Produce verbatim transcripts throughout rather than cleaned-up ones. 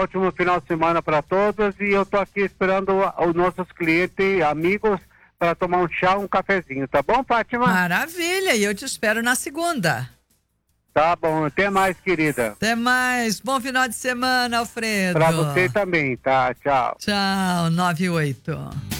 ótimo final de semana para todos e eu tô aqui esperando os nossos clientes, amigos, para tomar um chá, um cafezinho, tá bom, Fátima? Maravilha, e eu te espero na segunda. Tá bom, até mais, querida. Até mais, bom final de semana, Alfredo. Para você também, tá? Tchau. Tchau, nove oito.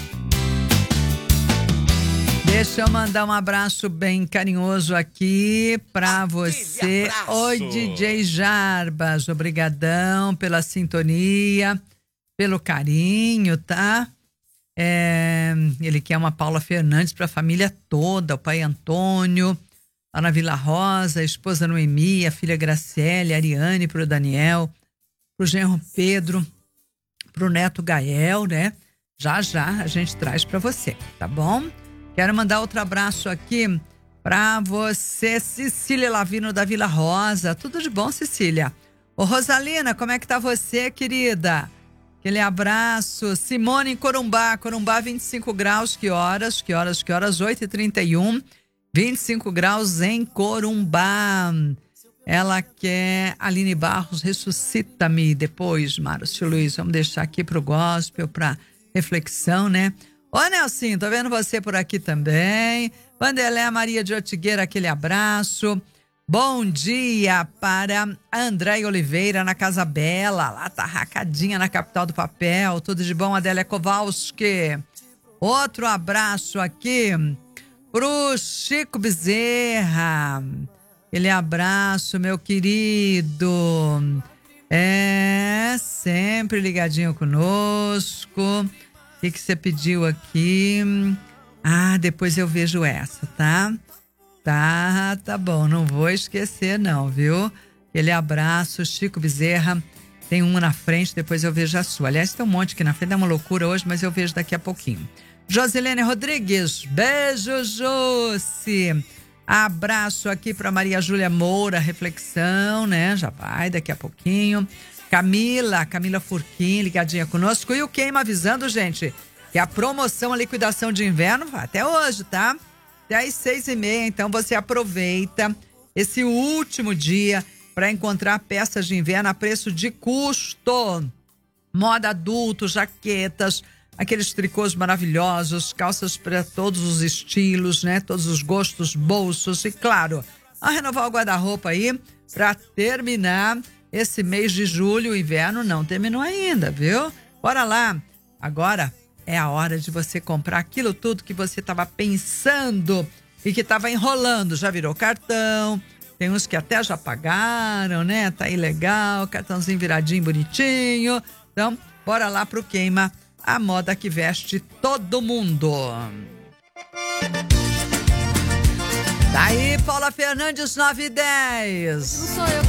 Deixa eu mandar um abraço bem carinhoso aqui pra você. Oi, D J Jarbas, obrigadão pela sintonia, pelo carinho, tá? É, ele quer uma Paula Fernandes pra família toda, o pai Antônio, lá na Vila Rosa, a esposa Noemi, a filha Graciele, a Ariane, pro Daniel, pro genro Pedro, pro neto Gael, né? Já, já a gente traz pra você, tá bom? Quero mandar outro abraço aqui pra você, Cecília Lavino da Vila Rosa. Tudo de bom, Cecília? Ô, Rosalina, como é que tá você, querida? Aquele abraço. Simone em Corumbá. Corumbá, vinte e cinco graus. Que horas? Que horas? Que horas? oito e trinta e um. vinte e cinco graus em Corumbá. Ela quer Aline Barros, ressuscita-me depois, Márcio Luiz. Vamos deixar aqui pro gospel, pra reflexão, né? Ô, Nelson, tô vendo você por aqui também. Vanderlé Maria de Ortigueira, aquele abraço. Bom dia para André Oliveira na Casa Bela. Lá tá racadinha na capital do papel. Tudo de bom, Adélia Kowalski. Outro abraço aqui pro Chico Bezerra. Aquele abraço, meu querido. É, sempre ligadinho conosco. O que que você pediu aqui? Ah, depois eu vejo essa, tá? Tá, tá bom, não vou esquecer não, viu? Aquele abraço, Chico Bezerra. Tem uma na frente, depois eu vejo a sua. Aliás, tem um monte aqui na frente, é uma loucura hoje, mas eu vejo daqui a pouquinho. Josilene Rodrigues, beijo, Josi. Abraço aqui para Maria Júlia Moura, reflexão, né? Já vai daqui a pouquinho. Camila, Camila Furquim, ligadinha conosco. E o Queima avisando, gente, que a promoção a liquidação de inverno vai até hoje, tá? Até às seis e meia, então você aproveita esse último dia para encontrar peças de inverno a preço de custo. Moda adulto, jaquetas, aqueles tricôs maravilhosos, calças para todos os estilos, né? Todos os gostos, bolsos e, claro, a renovar o guarda-roupa aí para terminar esse mês de julho. O inverno não terminou ainda, viu? Bora lá. Agora é a hora de você comprar aquilo tudo que você estava pensando e que estava enrolando. Já virou cartão, tem uns que até já pagaram, né? Tá aí legal, cartãozinho viradinho, bonitinho. Então, bora lá pro Queima, a moda que veste todo mundo. Daí, Paula Fernandes, nove e dez.